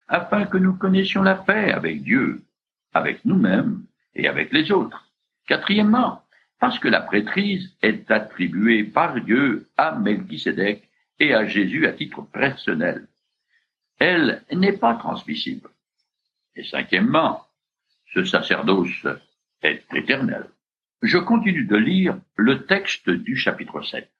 afin que nous connaissions la paix avec Dieu, avec nous-mêmes et avec les autres. Quatrièmement, parce que la prêtrise est attribuée par Dieu à Melchisédek et à Jésus à titre personnel. Elle n'est pas transmissible. Et cinquièmement, ce sacerdoce est éternel. Je continue de lire le texte du chapitre 7.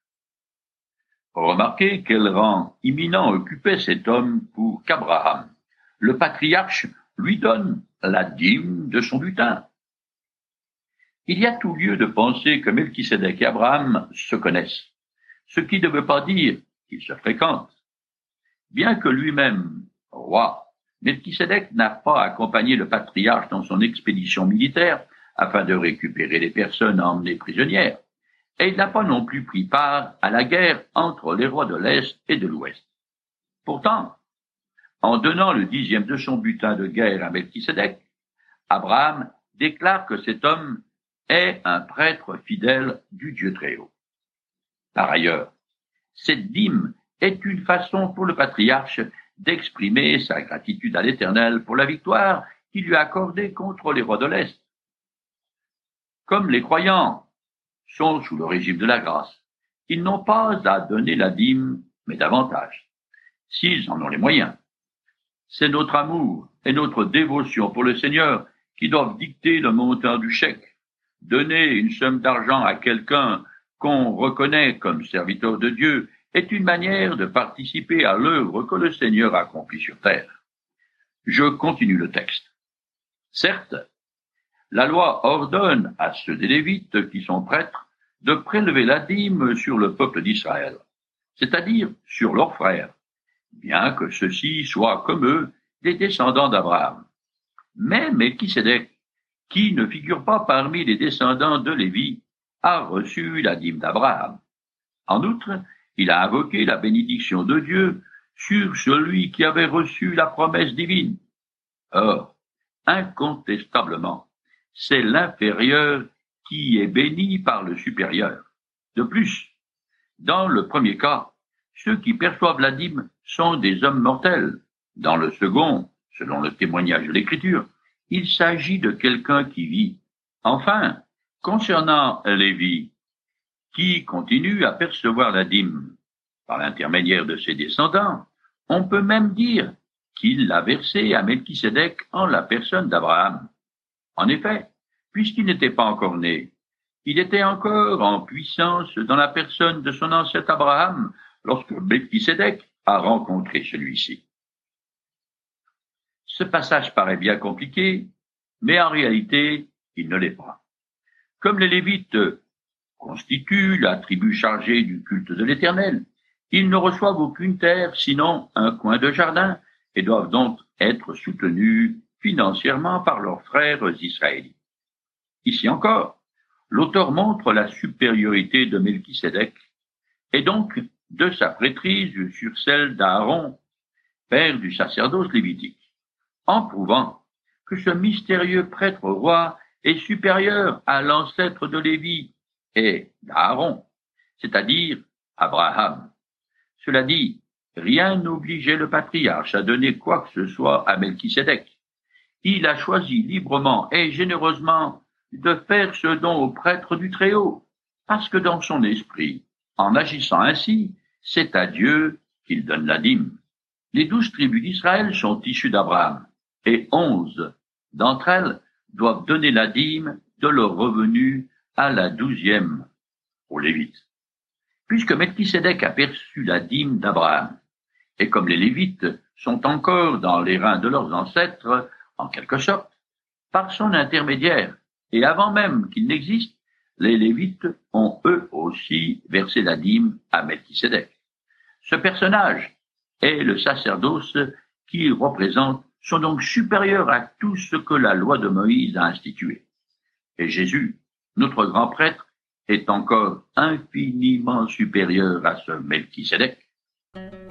Remarquez quel rang imminent occupait cet homme pour qu'Abraham, le patriarche, lui donne la dîme de son butin. Il y a tout lieu de penser que Melchisédek et Abraham se connaissent, ce qui ne veut pas dire qu'ils se fréquentent. Bien que lui-même roi, Melchisédek n'a pas accompagné le patriarche dans son expédition militaire afin de récupérer les personnes emmenées prisonnières, et il n'a pas non plus pris part à la guerre entre les rois de l'Est et de l'Ouest. Pourtant, en donnant le 10e de son butin de guerre à Melchisédek, Abraham déclare que cet homme est un prêtre fidèle du Dieu Très-Haut. Par ailleurs, cette dîme est une façon pour le patriarche d'exprimer sa gratitude à l'Éternel pour la victoire qu'il lui a accordée contre les rois de l'Est. Comme les croyants sont sous le régime de la grâce, ils n'ont pas à donner la dîme, mais davantage, s'ils en ont les moyens. C'est notre amour et notre dévotion pour le Seigneur qui doivent dicter le montant du chèque. Donner une somme d'argent à quelqu'un qu'on reconnaît comme serviteur de Dieu est une manière de participer à l'œuvre que le Seigneur accomplit sur terre. Je continue le texte. Certes, la loi ordonne à ceux des Lévites qui sont prêtres de prélever la dîme sur le peuple d'Israël, c'est-à-dire sur leurs frères, bien que ceux-ci soient comme eux des descendants d'Abraham. Mais Melchisédek, qui ne figure pas parmi les descendants de Lévi, a reçu la dîme d'Abraham. En outre, il a invoqué la bénédiction de Dieu sur celui qui avait reçu la promesse divine. Or, incontestablement, c'est l'inférieur qui est béni par le supérieur. De plus, dans le premier cas, ceux qui perçoivent la dîme sont des hommes mortels. Dans le second, selon le témoignage de l'Écriture, il s'agit de quelqu'un qui vit. Enfin, concernant Lévi, qui continue à percevoir la dîme par l'intermédiaire de ses descendants, on peut même dire qu'il l'a versée à Melchisédek en la personne d'Abraham. En effet, puisqu'il n'était pas encore né, il était encore en puissance dans la personne de son ancêtre Abraham lorsque Melchisédek a rencontré celui-ci. Ce passage paraît bien compliqué, mais en réalité, il ne l'est pas. Comme les Lévites constituent la tribu chargée du culte de l'Éternel, ils ne reçoivent aucune terre sinon un coin de jardin et doivent donc être soutenus financièrement par leurs frères israélites. Ici encore, l'auteur montre la supériorité de Melchisédek et donc de sa prêtrise sur celle d'Aaron, père du sacerdoce lévitique, en prouvant que ce mystérieux prêtre roi est supérieur à l'ancêtre de Lévi et d'Aaron, c'est-à-dire Abraham. Cela dit, rien n'obligeait le patriarche à donner quoi que ce soit à Melchisédek. Il a choisi librement et généreusement de faire ce don au prêtre du Très-Haut, parce que dans son esprit, en agissant ainsi, c'est à Dieu qu'il donne la dîme. Les 12 tribus d'Israël sont issues d'Abraham, et 11 d'entre elles doivent donner la dîme de leur revenu à la 12e, aux Lévites. Puisque Melchisédek a perçu la dîme d'Abraham, et comme les Lévites sont encore dans les reins de leurs ancêtres, en quelque sorte, par son intermédiaire, et avant même qu'il n'existe, les Lévites ont eux aussi versé la dîme à Melchisédek. Ce personnage et le sacerdoce qu'il représente sont donc supérieurs à tout ce que la loi de Moïse a institué. Et Jésus, notre grand prêtre, est encore infiniment supérieur à ce Melchisédek.